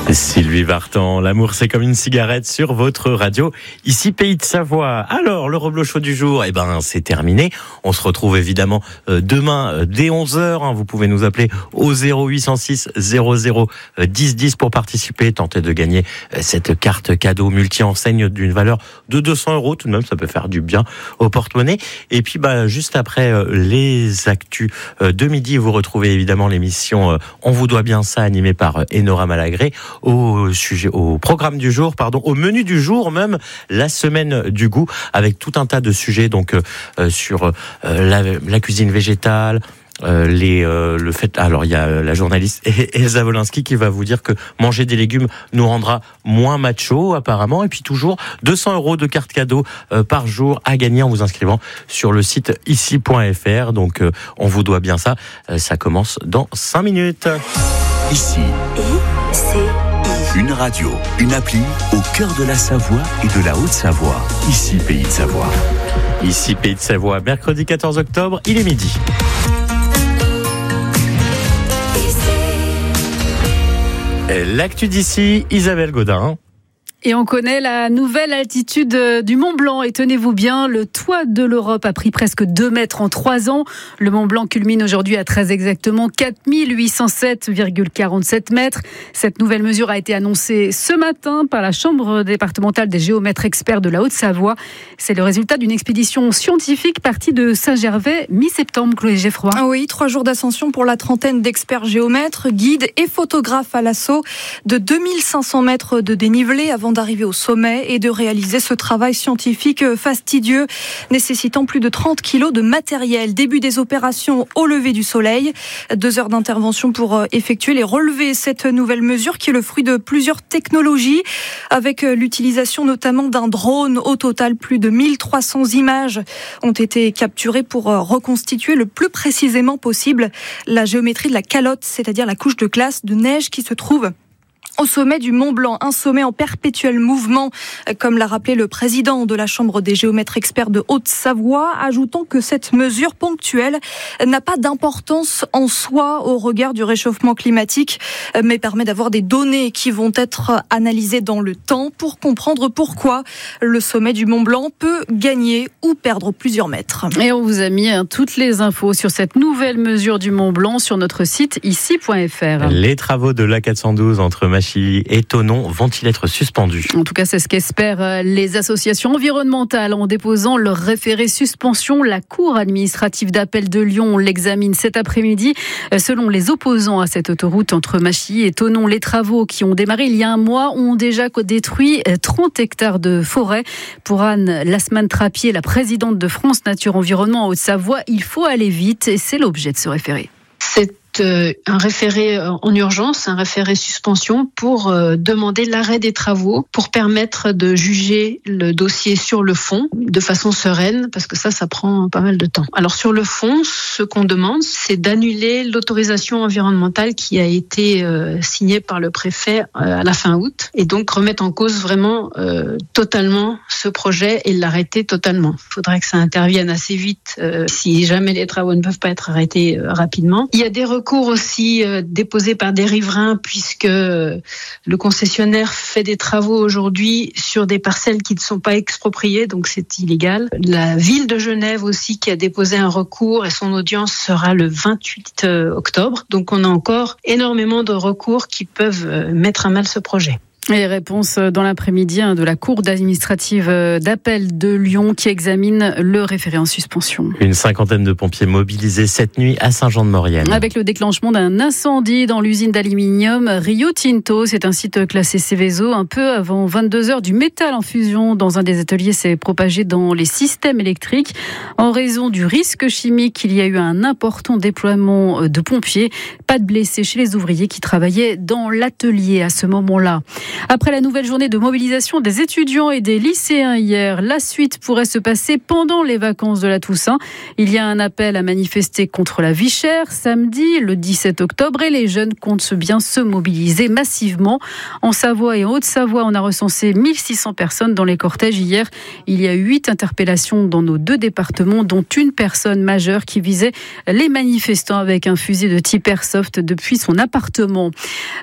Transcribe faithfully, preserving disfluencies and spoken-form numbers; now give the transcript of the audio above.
Sylvie Vartan, l'amour c'est comme une cigarette sur votre radio, ici Pays de Savoie. Alors, le Reblochon chaud du jour, eh ben, c'est terminé. On se retrouve évidemment euh, demain euh, dès onze heures. Hein. Vous pouvez nous appeler au zéro huit cent six zéro zéro dix dix pour participer, tenter de gagner euh, cette carte cadeau multi-enseigne d'une valeur de deux cents euros. Tout de même, ça peut faire du bien au porte-monnaie. Et puis, bah, juste après euh, les actus euh, de midi, vous retrouvez évidemment l'émission euh, On vous doit bien ça, animée par euh, Enora Malagré. Au sujet, au programme du jour, pardon, au menu du jour même, la semaine du goût, avec tout un tas de sujets, donc euh, sur euh, la, la cuisine végétale. Euh, les, euh, le fait, alors il y a la journaliste Elsa Wolinski qui va vous dire que manger des légumes nous rendra moins macho apparemment, et puis toujours deux cents euros de carte cadeau euh, par jour à gagner en vous inscrivant sur le site ici point f r. Donc euh, on vous doit bien ça, euh, ça commence dans cinq minutes. Ici, I, C, I. Une radio, une appli au cœur de la Savoie et de la Haute-Savoie. Ici Pays de Savoie. Ici Pays de Savoie, mercredi quatorze octobre, il est midi. L'actu d'ici, Isabelle Godin. Et on connaît la nouvelle altitude du Mont Blanc. Et tenez-vous bien, le toit de l'Europe a pris presque deux mètres en trois ans. Le Mont Blanc culmine aujourd'hui à très exactement quatre mille huit cent sept virgule quarante-sept mètres. Cette nouvelle mesure a été annoncée ce matin par la Chambre départementale des géomètres experts de la Haute-Savoie. C'est le résultat d'une expédition scientifique partie de Saint-Gervais mi-septembre, Chloé Geffroy. Ah oui, trois jours d'ascension pour la trentaine d'experts géomètres, guides et photographes à l'assaut de deux mille cinq cents mètres de dénivelé avant d'arriver au sommet et de réaliser ce travail scientifique fastidieux nécessitant plus de trente kilos de matériel. Début des opérations au lever du soleil. Deux heures d'intervention pour effectuer les relevés. Cette nouvelle mesure qui est le fruit de plusieurs technologies avec l'utilisation notamment d'un drone. Au total, plus de mille trois cents images ont été capturées pour reconstituer le plus précisément possible la géométrie de la calotte, c'est-à-dire la couche de glace de neige qui se trouve au sommet du Mont Blanc, un sommet en perpétuel mouvement, comme l'a rappelé le président de la Chambre des géomètres experts de Haute-Savoie, ajoutant que cette mesure ponctuelle n'a pas d'importance en soi au regard du réchauffement climatique, mais permet d'avoir des données qui vont être analysées dans le temps pour comprendre pourquoi le sommet du Mont Blanc peut gagner ou perdre plusieurs mètres. Et on vous a mis hein, toutes les infos sur cette nouvelle mesure du Mont Blanc sur notre site ici point f r. Les travaux de l'A quatre cent douze entre Machilly et Thonon vont-ils être suspendus ? En tout cas, c'est ce qu'espèrent les associations environnementales en déposant leur référé suspension. La Cour administrative d'appel de Lyon l'examine cet après-midi. Selon les opposants à cette autoroute entre Machilly et Thonon, les travaux qui ont démarré il y a un mois ont déjà détruit trente hectares de forêt. Pour Anne Lasman-Trappier, la présidente de France Nature Environnement en Haute-Savoie, il faut aller vite et c'est l'objet de ce référé. C'est un référé en urgence, un référé suspension pour euh, demander l'arrêt des travaux pour permettre de juger le dossier sur le fond de façon sereine, parce que ça, ça prend pas mal de temps. Alors sur le fond, ce qu'on demande, c'est d'annuler l'autorisation environnementale qui a été euh, signée par le préfet euh, à la fin août, et donc remettre en cause vraiment euh, totalement ce projet et l'arrêter totalement. Il faudrait que ça intervienne assez vite euh, si jamais les travaux ne peuvent pas être arrêtés euh, rapidement. Il y a des recours aussi euh, déposés par des riverains, puisque euh, le concessionnaire fait des travaux aujourd'hui sur des parcelles qui ne sont pas expropriées, donc c'est illégal. La ville de Genève aussi qui a déposé un recours et son audience sera le vingt-huit octobre. Donc on a encore énormément de recours qui peuvent euh, mettre à mal ce projet. Et réponse dans l'après-midi de la Cour administrative d'appel de Lyon qui examine le référé en suspension. Une cinquantaine de pompiers mobilisés cette nuit à Saint-Jean-de-Maurienne. Avec le déclenchement d'un incendie dans l'usine d'aluminium Rio Tinto, c'est un site classé Seveso. Un peu avant vingt-deux heures, du métal en fusion dans un des ateliers s'est propagé dans les systèmes électriques. En raison du risque chimique, il y a eu un important déploiement de pompiers. Pas de blessés chez les ouvriers qui travaillaient dans l'atelier à ce moment-là. Après la nouvelle journée de mobilisation des étudiants et des lycéens hier, la suite pourrait se passer pendant les vacances de la Toussaint. Il y a un appel à manifester contre la vie chère samedi, le dix-sept octobre, et les jeunes comptent bien se mobiliser massivement. En Savoie et en Haute-Savoie, on a recensé mille six cents personnes dans les cortèges hier. Il y a eu huit interpellations dans nos deux départements, dont une personne majeure qui visait les manifestants avec un fusil de type airsoft depuis son appartement.